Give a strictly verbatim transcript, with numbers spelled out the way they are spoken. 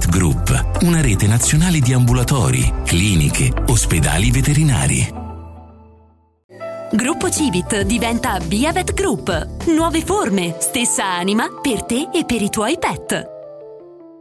Avet Group, una rete nazionale di ambulatori, cliniche, ospedali veterinari. Gruppo Civit diventa Biavet Group. Nuove forme, stessa anima per te e per i tuoi pet.